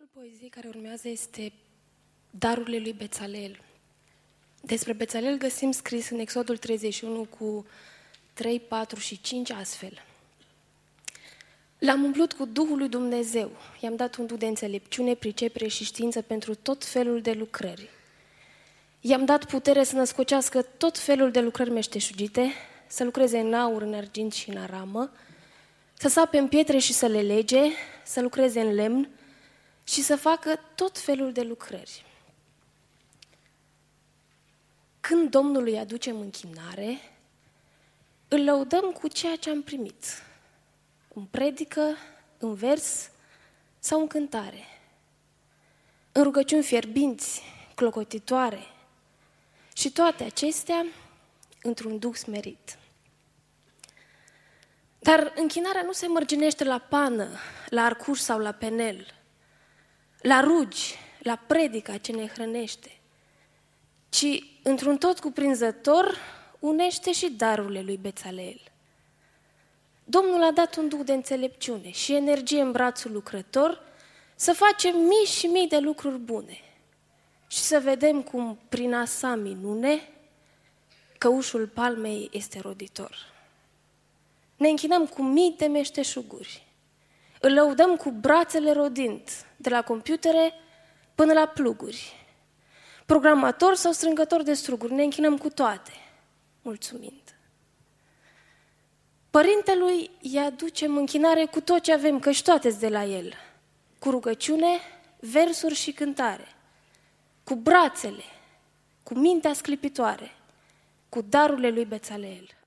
Textul poeziei care urmează este Darurile lui Bețaleel. Despre Bețaleel găsim scris în Exodul 31 cu 3, 4 și 5 astfel. L-am umplut cu Duhul lui Dumnezeu, i-am dat un duh de înțelepciune, pricepere și știință pentru tot felul de lucrări. I-am dat putere să născocească tot felul de lucrări meșteșugite, să lucreze în aur, în argint și în aramă, să sape în pietre și să le lege, să lucreze în lemn și să facă tot felul de lucrări. Când Domnului aducem închinare, îl lăudăm cu ceea ce am primit, în predică, în vers sau în cântare, în rugăciuni fierbinți, clocotitoare și toate acestea într-un duh smerit. Dar închinarea nu se mărginește la pană, la arcuș sau la penel, la rugi, la predica ce ne hrănește, ci într-un tot cuprinzător unește și darurile lui Bețaleel. Domnul a dat un duh de înțelepciune și energie în brațul lucrător să facem mii și mii de lucruri bune și să vedem cum prin a sa minune căușul palmei este roditor. Ne închinăm cu mii de meșteșuguri, îl lăudăm cu brațele rodind, de la computere până la pluguri, programator sau strângător de struguri, ne închinăm cu toate, mulțumind. Părintelui îi aducem închinare cu tot ce avem, căci toate-s de la el, cu rugăciune, versuri și cântare, cu brațele, cu mintea sclipitoare, cu darurile lui Bețaleel.